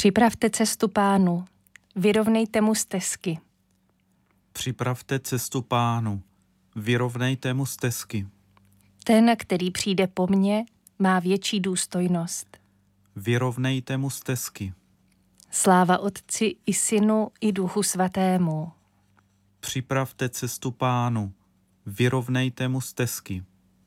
Připravte cestu Pánu, vyrovnejte mu stezky. Připravte cestu Pánu, vyrovnejte mu stezky. Ten, který přijde po mně, má větší důstojnost. Vyrovnejte mu stezky. Sláva Otci i Synu i Duchu Svatému. Připravte cestu Pánu, vyrovnejte mu stezky.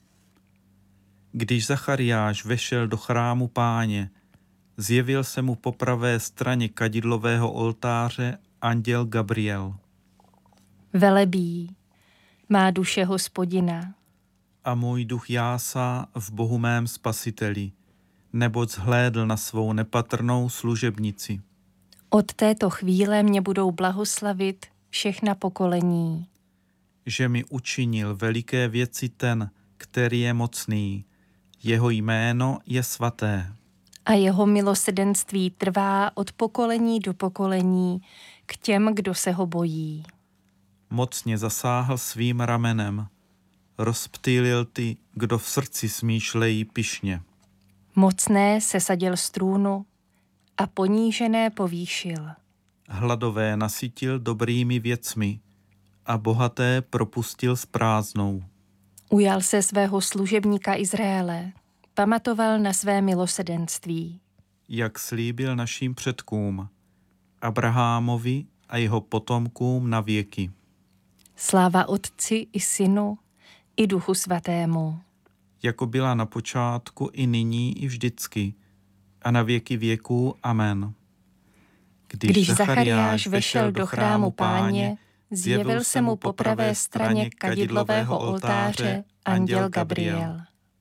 Když Zachariáš vešel do chrámu Páně, zjevil se mu po pravé straně kadidlového oltáře anděl Gabriel. Velebí, má duše Hospodina. A můj duch jásá v Bohu mém Spasiteli, neboť zhlédl na svou nepatrnou služebnici. Od této chvíle mě budou blahoslavit všechna pokolení. Že mi učinil veliké věci ten, který je mocný, jeho jméno je svaté. A jeho milosrdenství trvá od pokolení do pokolení k těm, kdo se ho bojí. Mocně zasáhl svým ramenem, rozptýlil ty, kdo v srdci smýšlejí pyšně. Mocné sesadil z trůnu a ponížené povýšil. Hladové nasytil dobrými věcmi a bohaté propustil s prázdnou. Ujal se svého služebníka Izraele, pamatoval na své milosrdenství. Jak slíbil našim předkům, Abrahamovi a jeho potomkům na věky. Sláva Otci i Synu i Duchu Svatému. Jako byla na počátku i nyní i vždycky a na věky věků. Amen. Když Zachariáš vešel do chrámu Páně, zjevil se mu po pravé straně kadidlového oltáře anděl Gabriel.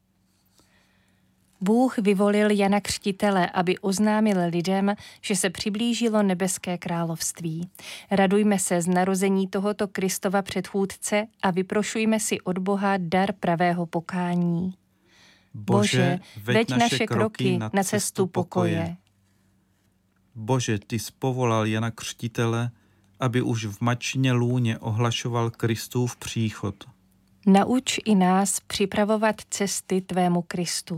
Bůh vyvolil Jana Křtitele, aby oznámil lidem, že se přiblížilo nebeské království. Radujme se z narození tohoto Kristova předchůdce a vyprošujme si od Boha dar pravého pokání. Bože, veď naše kroky na cestu pokoje. Bože, ty jsi povolal Jana Křtitele, aby už v matčině lůně ohlašoval Kristův příchod. Nauč i nás připravovat cesty tvému Kristu.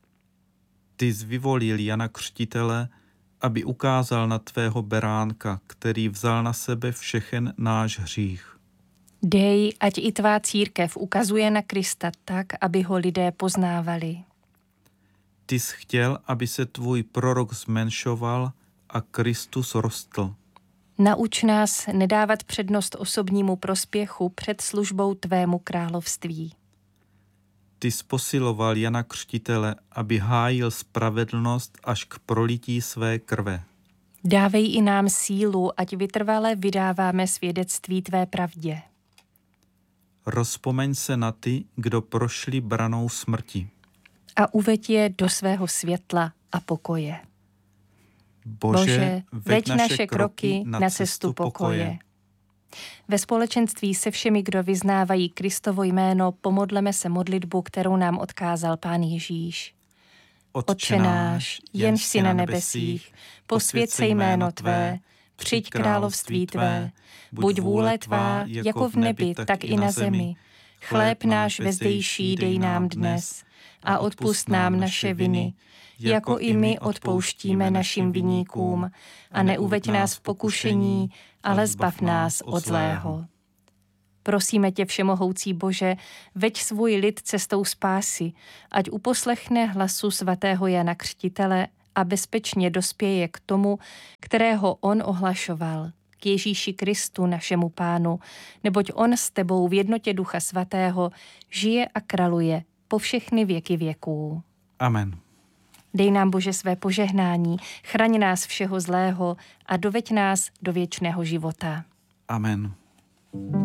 Ty jsi vyvolil Jana Křtitele, aby ukázal na tvého beránka, který vzal na sebe všechen náš hřích. Dej, ať i tvá církev ukazuje na Krista tak, aby ho lidé poznávali. Ty jsi chtěl, aby se tvůj prorok zmenšoval a Kristus rostl. Nauč nás nedávat přednost osobnímu prospěchu před službou tvému království. Ty jsi posiloval Jana Křtitele, aby hájil spravedlnost až k prolití své krve. Dávej i nám sílu, ať vytrvale vydáváme svědectví tvé pravdě. Rozpomeň se na ty, kdo prošli branou smrti. A uveď je do svého světla a pokoje. Bože, veď naše kroky na cestu pokoje. Ve společenství se všemi, kdo vyznávají Kristovo jméno, pomodleme se modlitbu, kterou nám odkázal Pán Ježíš. Otče náš, jenž jsi na nebesích, posvěť se jméno tvé, přijď království tvé, buď vůle tvá, jako v nebi, tak i na zemi. Chléb náš vezdejší dej nám dnes a odpusť nám naše viny, jako i my odpouštíme našim viníkům, a neuveď nás v pokušení, ale zbav nás od zlého. Prosíme tě, všemohoucí Bože, veď svůj lid cestou spásy, ať uposlechne hlasu svatého Jana Křtitele a bezpečně dospěje k tomu, kterého on ohlašoval, k Ježíši Kristu, našemu Pánu, neboť on s tebou v jednotě Ducha Svatého žije a králuje po všechny věky věků. Amen. Dej nám, Bože, své požehnání, chraň nás všeho zlého a doveď nás do věčného života. Amen.